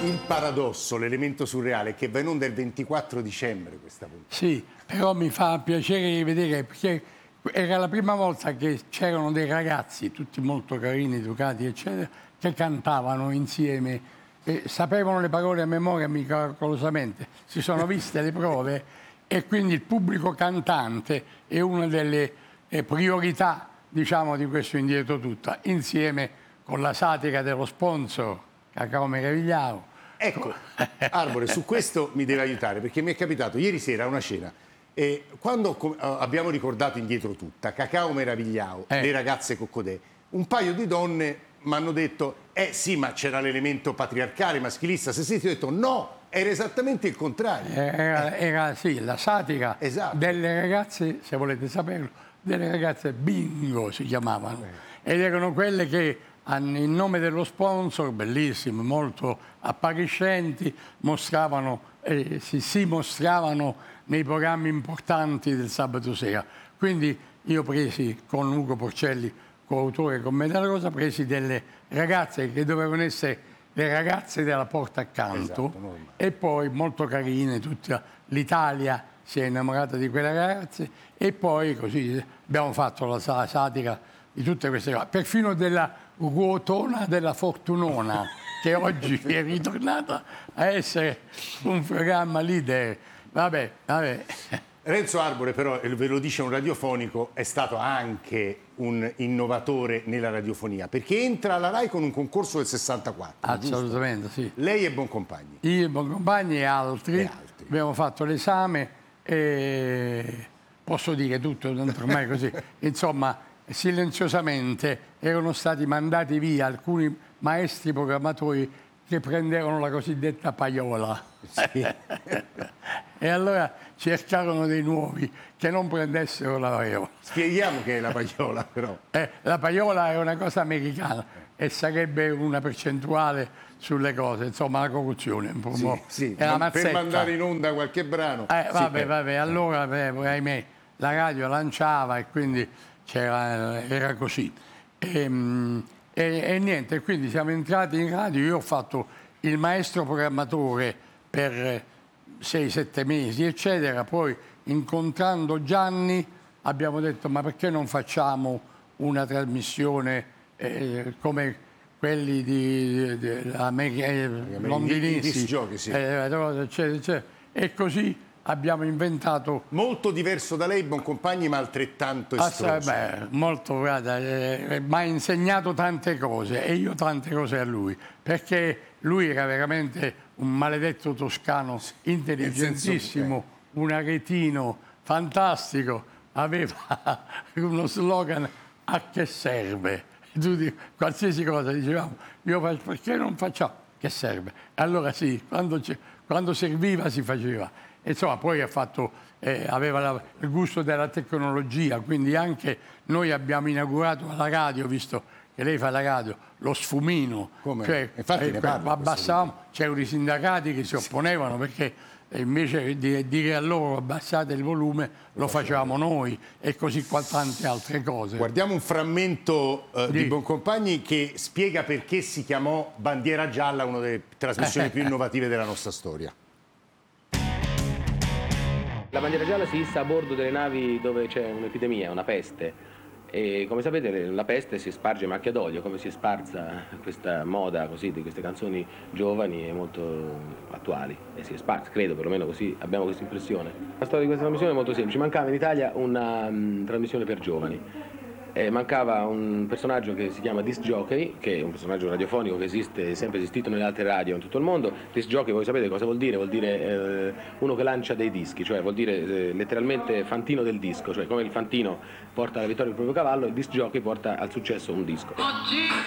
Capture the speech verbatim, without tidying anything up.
Il paradosso, l'elemento surreale è che va in onda il ventiquattro dicembre questa puntata. Sì, però mi fa piacere vedere, perché era la prima volta che c'erano dei ragazzi, tutti molto carini, educati, eccetera, che cantavano insieme, e sapevano le parole a memoria miracolosamente, si sono viste le prove e quindi il pubblico cantante è una delle eh, priorità, diciamo, di questo Indietro Tutta, insieme con la satira dello sponsor, Cacao Meravigliao. Ecco, Arbore, su questo mi deve aiutare, perché mi è capitato ieri sera a una cena, e quando com- abbiamo ricordato Indietro Tutta, Cacao Meravigliao, Eh. le ragazze Coccodè, un paio di donne mi hanno detto, eh sì, ma c'era l'elemento patriarcale, maschilista, sessista. Io ho detto, no, era esattamente il contrario. Era, era sì, la satira Esatto. delle ragazze, se volete saperlo, delle ragazze bingo si chiamavano, ed erano quelle che hanno, in nome dello sponsor, bellissimo, molto appariscenti, mostravano, eh, si, si mostravano nei programmi importanti del sabato sera. Quindi io presi con Ugo Porcelli, coautore con me della cosa, presi delle ragazze che dovevano essere le ragazze della porta accanto, Esatto, normale. e poi molto carine, tutta l'Italia si è innamorata di quelle ragazze, e poi così abbiamo fatto la sa- satira di tutte queste cose, perfino della ruotona della Fortunona, che oggi è ritornata a essere un programma leader. Vabbè, vabbè. Renzo Arbore, però, e ve lo dice un radiofonico, è stato anche un innovatore nella radiofonia, perché entra alla Rai con un concorso del sessantaquattro, Assolutamente, giusto? sì. Lei e Boncompagni. Io, Boncompagni e altri, E altri. abbiamo fatto l'esame e posso dire tutto, tanto ormai così. Insomma, silenziosamente erano stati mandati via alcuni maestri programmatori che prendevano la cosiddetta paiola. Sì. E allora cercarono dei nuovi che non prendessero la paiola. Spieghiamo che è la pagliola, però. Eh, la paiola è una cosa americana e sarebbe una percentuale sulle cose, insomma la corruzione un po'. Sì, sì, è la ma per mazzetta. mandare in onda qualche brano. Eh, sì, vabbè, eh. vabbè, allora eh, ahimè, la radio lanciava e quindi c'era, era così. E, mm, e, e niente, quindi siamo entrati in radio, io ho fatto il maestro programmatore per sei sette mesi, eccetera, poi incontrando Gianni abbiamo detto ma perché non facciamo una trasmissione eh, come quelli di, di, di Ameri- eh, i londinesi, disc jockey, sì. eh, eccetera, eccetera. E così abbiamo inventato. Molto diverso da lei, Boncompagni, ma altrettanto Ah, estroso. beh, molto, guarda, eh, mi ha insegnato tante cose e io tante cose a lui, perché lui era veramente un maledetto toscano intelligentissimo, un aretino fantastico, aveva uno slogan: a che serve? Tu dici, qualsiasi cosa dicevamo, io faccio, perché non facciamo? Che serve? Allora sì, quando, ci- quando serviva si faceva. E insomma, poi ha fatto, eh, aveva la- il gusto della tecnologia, quindi anche noi abbiamo inaugurato alla radio, visto che lei fa la radio, lo sfumino. Come? Cioè, Infatti ne parla abbassavamo, c'erano i sindacati che si opponevano perché eh, invece di dire a loro abbassate il volume, lo facevamo noi, e così qua tante altre cose. Guardiamo un frammento eh, di Di- Boncompagni che spiega perché si chiamò Bandiera Gialla, una delle trasmissioni più innovative della nostra storia. La bandiera gialla si issa a bordo delle navi dove c'è un'epidemia, una peste. E come sapete la peste si sparge macchia d'olio, come si è sparsa questa moda così di queste canzoni giovani e molto attuali. E si è sparsa, credo, perlomeno così abbiamo questa impressione. La storia di questa trasmissione è molto semplice. Mancava in Italia una um, trasmissione per giovani. Eh, mancava un personaggio che si chiama disc jockey, che è un personaggio radiofonico che esiste, è sempre esistito nelle altre radio in tutto il mondo. Disc jockey, voi sapete cosa vuol dire? Vuol dire eh, uno che lancia dei dischi, cioè vuol dire eh, letteralmente fantino del disco, cioè come il fantino porta alla vittoria il proprio cavallo, il disc jockey porta al successo un disco.